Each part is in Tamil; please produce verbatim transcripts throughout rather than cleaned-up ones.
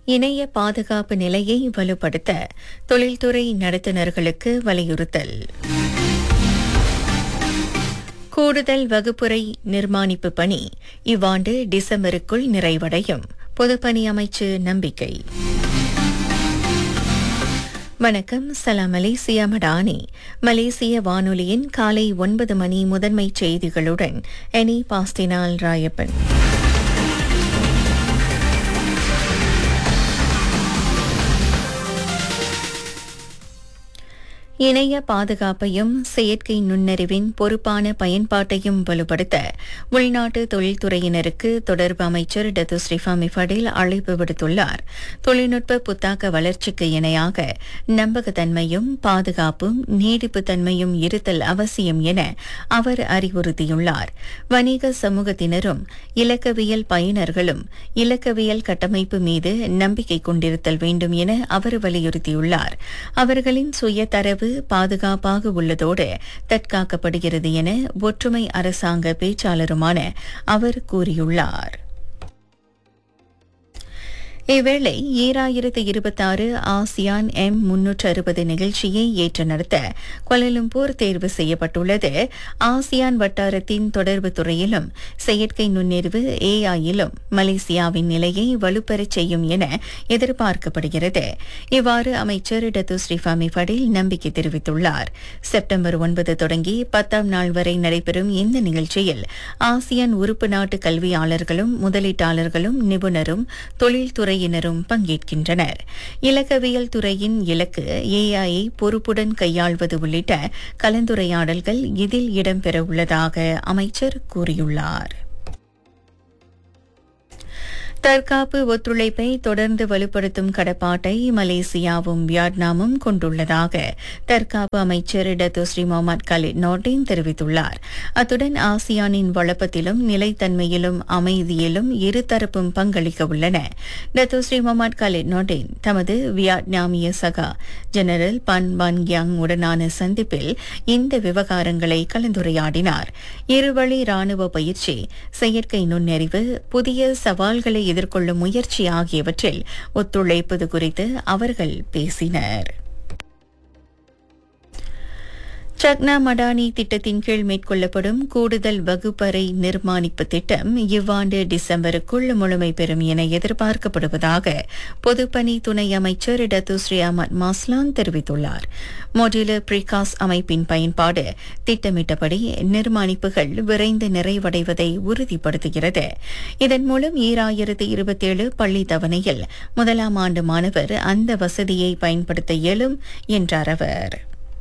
இணைய பாதுகாப்பு நிலையை வலுப்படுத்த தொழில்துறை நடத்துனர்களுக்கு வலியுறுத்தல். கூடுதல் வகுப்புரை நிர்மாணிப்பு பணி இவ்வாண்டு டிசம்பருக்குள் நிறைவடையும். பொதுப்பணி அமைச்சு நம்பிக்கை. வணக்கம், சலாம் மலேசியா மடானி. மலேசிய வானொலியின் காலை ஒன்பது மணி முதன்மை செய்திகளுடன் எனி பாஸ்டினால் ராயப்பன். இணைய பாதுகாப்பையும் செயற்கை நுண்ணறிவின் பொறுப்பான பயன்பாட்டையும் வலுப்படுத்த உள்நாட்டு தொழில்துறையினருக்கு தொடர்பு அமைச்சர் டத்து ஸ்ரீஃபாமி ஃபடில் அழைப்பு விடுத்துள்ளார். தொழில்நுட்ப புத்தாக்க வளர்ச்சிக்கு இணையாக நம்பகத்தன்மையும் பாதுகாப்பும் நீடிப்புத்தன்மையும் இருத்தல் அவசியம் என அவர் அறிவுறுத்தியுள்ளார். வணிக சமூகத்தினரும் இலக்கவியல் பயனர்களும் இலக்கவியல் கட்டமைப்பு மீது நம்பிக்கை கொண்டிருத்தல் வேண்டும் என அவர் வலியுறுத்தியுள்ளார். அவர்களின் சுய தரவு பாதுகாப்பாக உள்ளதோடு தற்காக்கப்படுகிறது என ஒற்றுமை அரசாங்க பேச்சாளருமான அவர் கூறியுள்ளார். இவ்வேளை ஈராயிரத்து இருபத்தாறு ஆசியான் எம் முன்னூற்று அறுபது நிகழ்ச்சியை ஏற்று நடத்த கோலாலம்பூர் தேர்வு செய்யப்பட்டுள்ளது. ஆசியான் வட்டாரத்தின் தொடர்பு துறையிலும் செயற்கை நுண்ணறிவு ஏஐயிலும் மலேசியாவின் நிலையை வலுப்பெறச் செய்யும் என எதிர்பார்க்கப்படுகிறது. இவ்வாறு அமைச்சர் டத்து ஸ்ரீஃபாமி ஃபடில் நம்பிக்கை தெரிவித்துள்ளார். செப்டம்பர் ஒன்பது தொடங்கி பத்தாம் நாள் வரை நடைபெறும் இந்த நிகழ்ச்சியில் ஆசியான் உறுப்பு நாட்டு கல்வியாளர்களும் முதலீட்டாளர்களும் நிபுணரும் தொழில்துறை யினரும் பங்கேற்கின்றனர். இலக்கவியல் துறையின் இலக்கு ஏஐயை பொறுப்புடன் கையாள்வது உள்ளிட்ட கலந்துரையாடல்கள் இதில் இடம்பெறவுள்ளதாக அமைச்சர் கூறியுள்ளார். தற்காப்பு ஒத்துழைப்பை தொடர்ந்து வலுப்படுத்தும் கடப்பாட்டை மலேசியாவும் வியட்நாமும் கொண்டுள்ளதாக தற்காப்பு அமைச்சர் Datuk Sri Mohammed Gullit Nordin தெரிவித்துள்ளார். அத்துடன் ஆசியானின் வளப்பத்திலும் நிலைத்தன்மையிலும் அமைதியிலும் இருதரப்பும் பங்களிக்க உள்ளன. Datuk Sri Mohammed Gullit Nordin தமது வியட்நாமிய சகா ஜெனரல் பன் பன் கியாங் உடனான சந்திப்பில் இந்த விவகாரங்களை கலந்துரையாடினார். இருவழி ராணுவ பயிற்சி, செயற்கை நுண்ணறிவு, புதிய சவால்களை எதிர்கொள்ளும் முயற்சி ஆகியவற்றில் ஒத்துழைப்பது குறித்து அவர்கள் பேசினர். சக்னா மடானி திட்டத்தின் கீழ் மேற்கொள்ளப்படும் கூடுதல் வகுப்பறை நிர்மாணிப்பு திட்டம் இவ்வாண்டு டிசம்பருக்குள் முழுமை பெறும் என எதிர்பார்க்கப்படுவதாக பொதுப்பணி துணை அமைச்சர் டத்து ஸ்ரீ அஹமத் மாஸ்லான் தெரிவித்துள்ளார். மொடுலர் பிரிகாஸ் அமைப்பின் பயன்பாடு திட்டமிட்டபடி நிர்மாணிப்புகள் விரைந்து நிறைவடைவதை உறுதிப்படுத்துகிறது. இதன் மூலம் ஈராயிரத்து இருபத்தேழு பள்ளி தவணையில் முதலாம் ஆண்டு மாணவர் அந்த வசதியை பயன்படுத்த இயலும் என்றார் அவர்.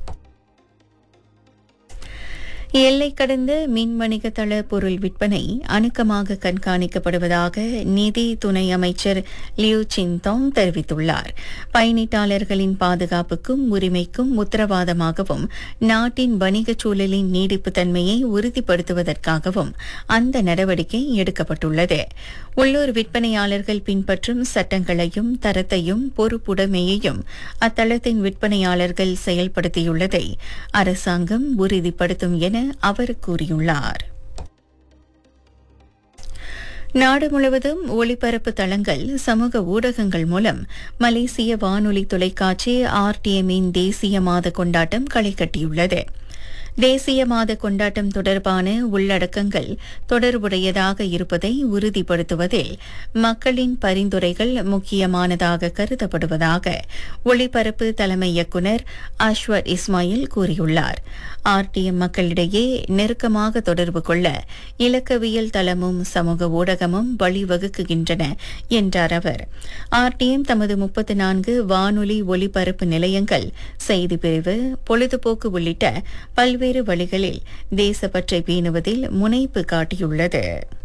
எல்லை கடந்த மின் வணிக தள பொருள் விற்பனை அணுக்கமாக கண்காணிக்கப்படுவதாக நிதி துணை அமைச்சர் லியூ சின்தோங் தெரிவித்துள்ளார். பயணீட்டாளர்களின் பாதுகாப்புக்கும் உரிமைக்கும் உத்தரவாதமாகவும் நாட்டின் வணிகச் சூழலின் நீடிப்பு தன்மையை உறுதிப்படுத்துவதற்காகவும் அந்த நடவடிக்கை எடுக்கப்பட்டுள்ளது. உள்ளூர் விற்பனையாளர்கள் பின்பற்றும் சட்டங்களையும் தரத்தையும் பொறுப்புடைமையையும் அத்தளத்தின் விற்பனையாளர்கள் செயல்படுத்தியுள்ளதை அரசாங்கம் உறுதிப்படுத்தும் என அவர் கூறியுள்ளார். நாடு முழுவதும் ஒளிபரப்பு தளங்கள், சமூக ஊடகங்கள் மூலம் மலேசிய வானொலி தொலைக்காட்சி ஆர்டிஎம்மின் தேசிய மாத கொண்டாட்டம் களை கட்டியுள்ளது. தேசிய மாத கொண்டாட்டம் தொடர்பான உள்ளடக்கங்கள் தொடர்புடையதாக இருப்பதை உறுதிப்படுத்துவதில் மக்களின் பரிந்துரைகள் முக்கியமானதாக கருதப்படுவதாக ஒளிபரப்பு தலைமை இயக்குநர் அஷ்வத் இஸ்மாயில் கூறியுள்ளார். ஆர்டிஎம் மக்களிடையே நெருக்கமாக தொடர்பு கொள்ள இலக்கவியல் தளமும் சமூக ஊடகமும் வழிவகுக்கின்றன என்றார் அவர். ஆர்டிஎம் தமது முப்பத்தி நான்கு வானொலி ஒலிபரப்பு நிலையங்கள், செய்தி பிரிவு, பொழுதுபோக்கு உள்ளிட்ட பல்வேறு வழிகளில் தேசப்பற்றை பேணுவதில் முனைப்பு காட்டியுள்ளது.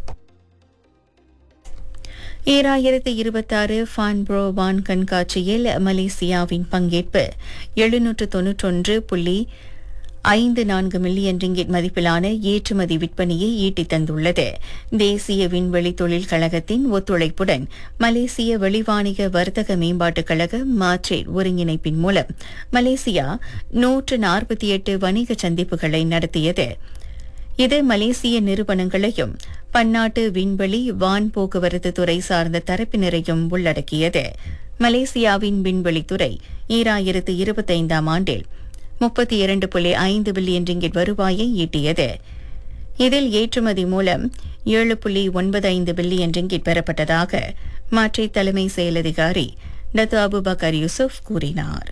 ஈராயிரத்து இருபத்தாறு ஃபான்புரோ வான் கண்காட்சியில் மலேசியாவின் பங்கேற்பு எழுநூற்று தொன்னூற்றொன்று புள்ளி ஐந்து நான்கு மில்லியன் ரிங்கிட் மதிப்பிலான ஏற்றுமதி விற்பனையை ஈட்டித் தந்துள்ளது. தேசிய விண்வெளி தொழில் கழகத்தின் ஒத்துழைப்புடன் மலேசிய வெளிவாணிக வர்த்தக மேம்பாட்டுக் கழக மாட்ரேட் ஒருங்கிணைப்பின் மூலம் மலேசியா நூற்று நாற்பத்தி எட்டு வணிக சந்திப்புகளை நடத்தியது. இது மலேசிய நிறுவனங்களையும் பன்னாட்டு விண்வெளி வான் போக்குவரத்து துறை சார்ந்த தரப்பினரையும் உள்ளடக்கியது. மலேசியாவின் விண்வெளித்துறை ஈராயிரத்து இருபத்தைந்தாம் ஆண்டில் முப்பத்தி இரண்டு புள்ளி ஐந்து பில்லியன் ரிங்கிட் வருவாயை ஈட்டியது. இதில் ஏற்றுமதி மூலம் ஏழு புள்ளி ஒன்பது ஐந்து பில்லியன் ரிங்கிட் பெறப்பட்டதாக மாற்றி தலைமை செயலதிகாரி டத்து அபுபக்கர் யூசுப் கூறினார்.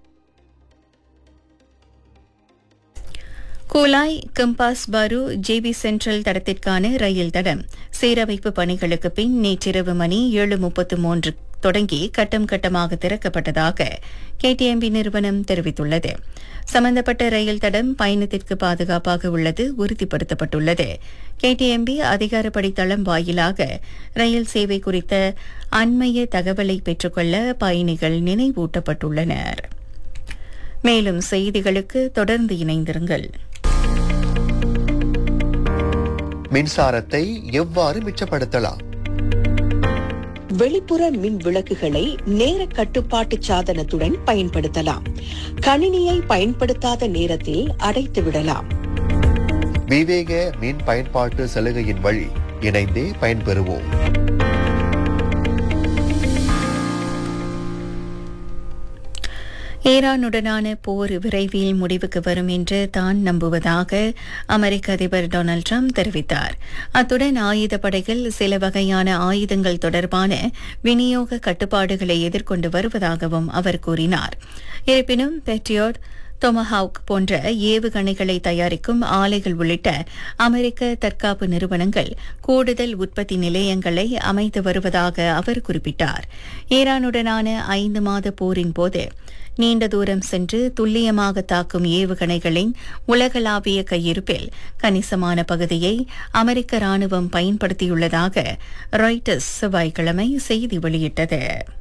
கூலாய் கம்பாஸ் பாரு ஜேபி சென்ட்ரல் தடத்திற்கான ரயில் தடம் சீரமைப்பு பணிகளுக்கு பின் நேற்றிரவு மணி ஏழு முப்பத்து மூன்று தொடங்கி கட்டம் கட்டமாக திறக்கப்பட்டதாக கேடிஎம்பி நிறுவனம் தெரிவித்துள்ளது. சம்பந்தப்பட்ட ரயில் தடம் பயணத்திற்கு பாதுகாப்பாக உள்ளது உறுதிப்படுத்தப்பட்டுள்ளது. கேடிஎம்பி அதிகாரப்படி தளம் வாயிலாக ரயில் சேவை குறித்த அண்மைய தகவலை பெற்றுக்கொள்ள பயணிகள் நினைவூட்டப்பட்டுள்ளனர். மேலும் செய்திகளுக்கு தொடர்ந்து இணைந்திருங்கள். மின்சாரத்தை எவ்வாறு மிச்சப்படுத்தலாம்? வெளிப்புற மின் விளக்குகளை நேர கட்டுப்பாட்டு சாதனத்துடன் பயன்படுத்தலாம். கணினியை பயன்படுத்தாத நேரத்தில் அடைத்து விடலாம். விவேக மின் பயன்பாட்டு சலுகையின் வழி இணைந்தே பயன்பெறுவோம். ஈரானுடனான போர் விரைவில் முடிவுக்கு வரும் என்று தான் நம்புவதாக அமெரிக்க அதிபர் டொனால்டு டிரம்ப் தெரிவித்தார். அத்துடன் ஆயுதப்படைகள் சில வகையான ஆயுதங்கள் தொடர்பான விநியோக கட்டுப்பாடுகளை எதிர்கொண்டு வருவதாகவும் அவர் கூறினார். இருப்பினும் பெட்ரியோட், டொமஹாவுக் போன்ற ஏவுகணைகளை தயாரிக்கும் ஆலைகள் உள்ளிட்ட அமெரிக்க தற்காப்பு நிறுவனங்கள் கூடுதல் உற்பத்தி நிலையங்களை அமைத்து வருவதாக அவர் குறிப்பிட்டார். ஈரானுடனான ஐந்து மாத போரின் போது நீண்ட தூரம் சென்று துல்லியமாக தாக்கும் ஏவுகணைகளின் உலகளாவிய கையிருப்பில் கணிசமான பகுதியை அமெரிக்க ராணுவம் பயன்படுத்தியுள்ளதாக ராய்ட்டர்ஸ் செவ்வாய்க்கிழமை செய்தி வெளியிட்டது.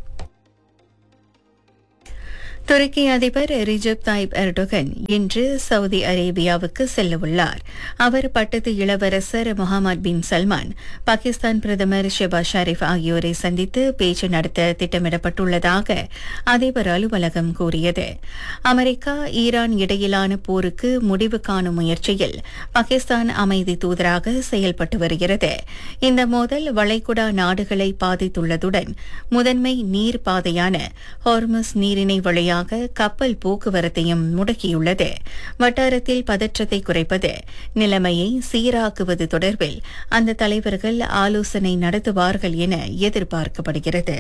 துருக்கி அதிபர் ரிஜப் தாயிப் எர்டோகன் இன்று சவுதி அரேபியாவுக்கு செல்லவுள்ளார். அவர் பட்டத்து இளவரசர் முகமது பின் சல்மான், பாகிஸ்தான் பிரதமர் ஷெபாஸ் ஷரீப் ஆகியோரை சந்தித்து பேச்சு நடத்த திட்டமிடப்பட்டுள்ளதாக அதிபர் அலுவலகம் கூறியது. அமெரிக்கா ஈரான் இடையிலான போருக்கு முடிவு காணும் முயற்சியில் பாகிஸ்தான் அமைதி தூதராக செயல்பட்டு வருகிறது. இந்த மோதல் வளைகுடா நாடுகளை பாதித்துள்ளதுடன் முதன்மை நீர் பாதையான ஹார்முஸ் நீரிணை வழியாக கப்பல் போக்குவரத்தையும் முடக்கியுள்ளது. வட்டாரத்தில் பதற்றத்தை குறைப்பது, நிலைமையை சீராக்குவது தொடர்பில் அந்த தலைவர்கள் ஆலோசனை நடத்துவார்கள் என எதிர்பார்க்கப்படுகிறது.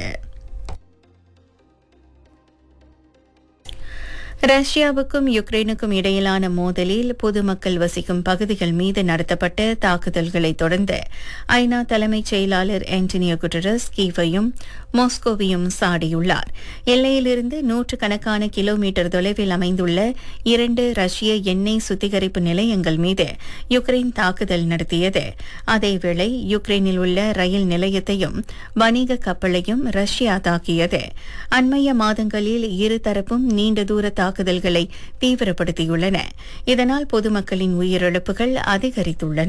ரஷ்யாவுக்கும் யுக்ரைனுக்கும் இடையிலான மோதலில் பொதுமக்கள் வசிக்கும் பகுதிகள் மீது நடத்தப்பட்ட தாக்குதல்களை தொடர்ந்து ஐநா தலைமைச் செயலாளர் ஆண்டனியோ குட்டரஸ் கீவையும் மாஸ்கோவையும் சாடியுள்ளார். எல்லையிலிருந்து நூற்றுக்கணக்கான கிலோமீட்டர் தொலைவில் அமைந்துள்ள இரண்டு ரஷ்ய எண்ணெய் சுத்திகரிப்பு நிலையங்கள் மீது யுக்ரைன் தாக்குதல் நடத்தியது. அதேவேளை யுக்ரைனில் உள்ள ரயில் நிலையத்தையும் வணிக கப்பலையும் ரஷ்யா தாக்கியது. அண்மைய மாதங்களில் இருதரப்பும் நீண்ட தூர தாக்குதல்களை தீவிரப்படுத்தியுள்ளன. இதனால் பொதுமக்களின் உயிரிழப்புகள் அதிகரித்துள்ளன.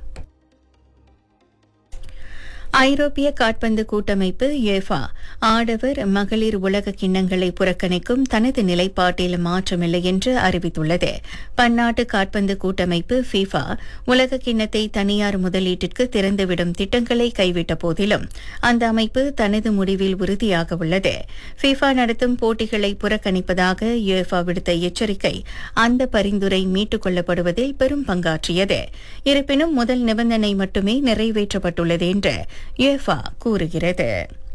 ஐரோப்பிய காற்பந்து கூட்டமைப்பு யுஎஃபா ஆடவர் மகளிர் உலக கிண்ணங்களை புறக்கணிக்கும் தனது நிலைப்பாட்டில் மாற்றமில்லை என்று அறிவித்துள்ளது. பன்னாட்டு காற்பந்து கூட்டமைப்பு ஃபீஃபா உலக கிண்ணத்தை தனியார் முதலீட்டிற்கு திறந்துவிடும் திட்டங்களை கைவிட்ட போதிலும் அந்த அமைப்பு தனது முடிவில் உறுதியாக உள்ளது. ஃபீஃபா நடத்தும் போட்டிகளை புறக்கணிப்பதாக யுஎஃபா விடுத்த எச்சரிக்கை அந்த பரிந்துரை மீட்டுக் கொள்ளப்படுவதில் பெரும் பங்காற்றியது. இருப்பினும் முதல் நிபந்தனை மட்டுமே நிறைவேற்றப்பட்டுள்ளது என்று யுஎஃபா கூறுகிறது.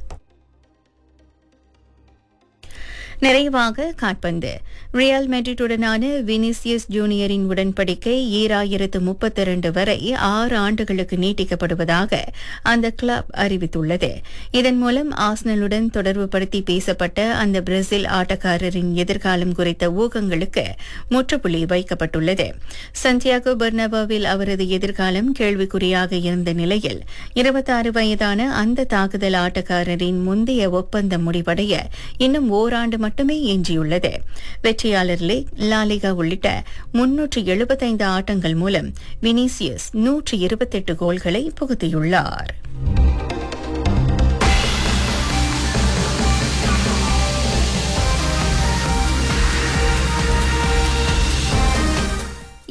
நிறைவாக காற்பந்து. ரியல் மெட்ரிட்டுடனான வினிசியஸ் ஜூனியரின் உடன்படிக்கை ஈராயிரத்து முப்பத்தி இரண்டு வரை ஆறு ஆண்டுகளுக்கு நீட்டிக்கப்படுவதாக அந்த கிளப் அறிவித்துள்ளது. இதன் மூலம் ஆர்சனலுடன் தொடர்புபடுத்தி பேசப்பட்ட அந்த பிரேசில் ஆட்டக்காரரின் எதிர்காலம் குறித்த ஊகங்களுக்கு முற்றுப்புள்ளி வைக்கப்பட்டுள்ளது. சந்தியாகோ பெர்னபாவில் அவரது எதிர்காலம் கேள்விக்குறியாக இருந்த நிலையில் இருபத்தாறு வயதான அந்த தாக்குதல் ஆட்டக்காரரின் முந்தைய ஒப்பந்தம் முடிவடைய இன்னும் ஓராண்டு மட்டுமே எஞ்சியுள்ளது. வெற்றியாளர் லீக், லாலிகா உள்ளிட்ட முன்னூற்று எழுபத்தைந்து ஆட்டங்கள் மூலம் வினிசியஸ் நூற்று இருபத்தெட்டு கோல்களை புகுத்தியுள்ளார்.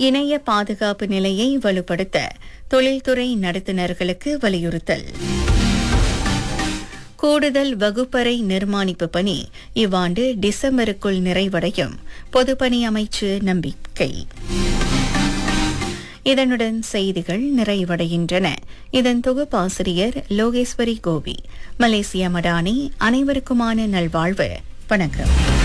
இணைய பாதுகாப்பு நிலையை வலுப்படுத்த தொழில்துறை நடத்துனர்களுக்கு வலியுறுத்தல். கூடுதல் வகுப்பறை நிர்மாணிப்பு பணி இவ்வாண்டு டிசம்பருக்குள் நிறைவடையும் பொதுப்பணி அமைச்சு நம்பிக்கை. இதனுடன் செய்திகள் நிறைவடைகின்றன. இதன் தொகுப்பாசிரியர் லோகேஸ்வரி கோபி. மலேசியா மடானி. அனைவருக்குமான நல்வாழ்வு. வணக்கம்.